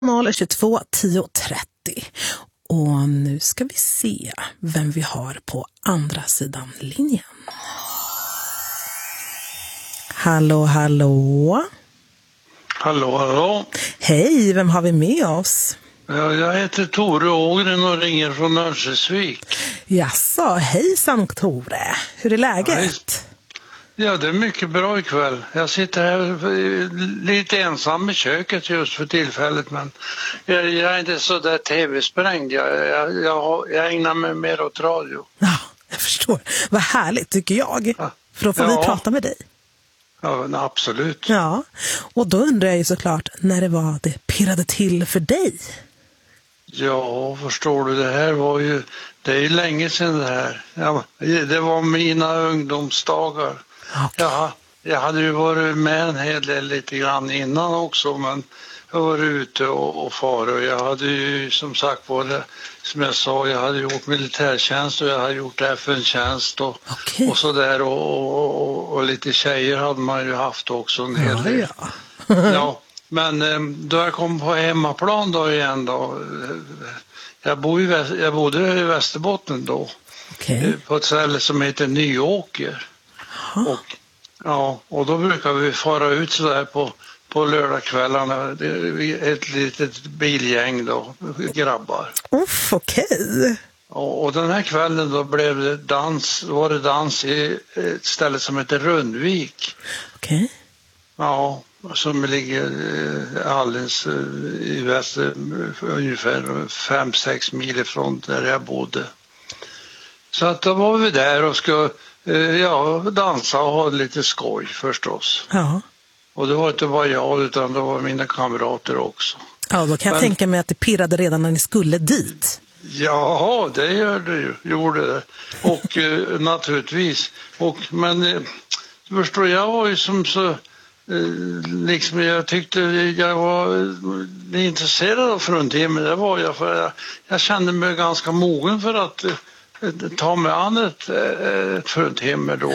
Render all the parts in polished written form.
22 10 30. Och nu ska vi se vem vi har på andra sidan linjen. Hallå, hallå. Hallå, hallå. Hej, vem har vi med oss? Ja, jag heter Tore Ågren och ringer från Örnsköldsvik. Jaså, hejsan Tore. Hur är läget? Ja, det är mycket bra ikväll. Jag sitter här lite ensam i köket just för tillfället, men jag är inte så där tv-sprängd. Jag ägnar mig mer åt radio. Ja, jag förstår. Vad härligt tycker jag. För då får vi prata med dig. Ja, absolut. Ja, och då undrar jag ju såklart när det var det pirrade till för dig. Ja, förstår du, det är ju länge sedan det här. Ja, det var mina ungdomsdagar. Okay. Jag hade ju varit med en hel del lite grann innan också, men jag var ute och fara och jag hade ju som sagt som jag sa, jag hade gjort militärtjänst och jag hade gjort FN-tjänst och sådär och lite tjejer hade man ju haft också en hel del. Ja, men då jag kom på hemmaplan då igen då, jag bodde i Västerbotten då, på ett ställe som heter Nyåker. Och då brukar vi fara ut så där på lördagskvällarna, ett litet bilgäng då, grabbar. Okej. Och den här kvällen då var det dans i ett ställe som heter Rundvik. Okej. Ja, som ligger alldeles i väster, ungefär 5-6 mil ifrån där jag bodde. Så att då var vi där och ska dansa och ha lite skoj förstås. Ja. Och det var inte bara jag utan det var mina kamrater också. Ja, då kan jag tänka mig att det pirrade redan när ni skulle dit. Ja, det gjorde det. Och naturligtvis. Men förstår jag var ju som så liksom jag tyckte jag var intresserad av fruntimmer. Det var jag för jag kände mig ganska mogen för att ta mig an ett fruntimmer då.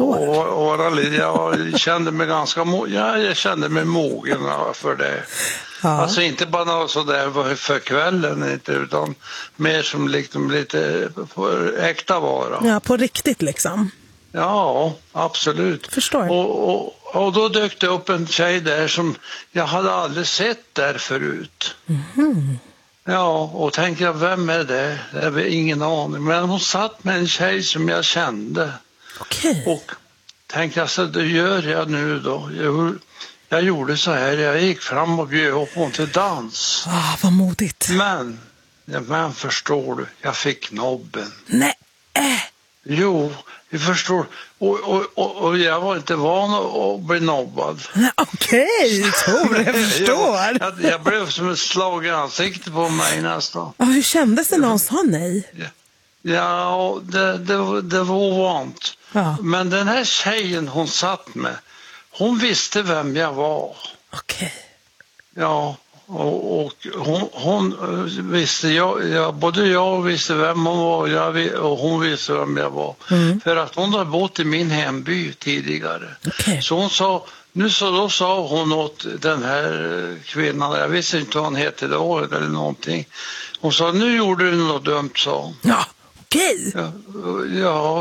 Jag kände mig jag kände mig mogen för det. Ja. Alltså inte bara så där för kvällen inte, utan mer som liksom lite på äkta vara. Ja, på riktigt liksom. Ja, absolut. Förstår. Och då dök det upp en tjej där som jag hade aldrig sett där förut. Mm. Ja, och tänkte jag, vem är det? Jag har ingen aning. Men hon satt med en tjej som jag kände. Okej. Och tänkte jag, så det gör jag nu då. Jag gjorde så här, jag gick fram och bjöd upp hon till dans. Vad modigt. Men förstår du, jag fick nobben. Nej. Jo, jag förstår. Och jag var inte van att bli nobbad. Okej, Tore, jag förstår. Jag blev som ett slag i ansiktet på mig nästan. Hur kändes det när hon sa nej? Ja, det var ovant. Ja. Men den här tjejen hon satt med, hon visste vem jag var. Okej. Ja, och hon visste, både jag visste vem hon var och hon visste vem jag var. Mm. För att hon har bott i min hemby tidigare. Okay. Så hon sa, då sa hon åt den här kvinnan, jag visste inte vad hon hette då eller någonting. Hon sa, nu gjorde du något dumt, sa hon. Ja, okej. Ja.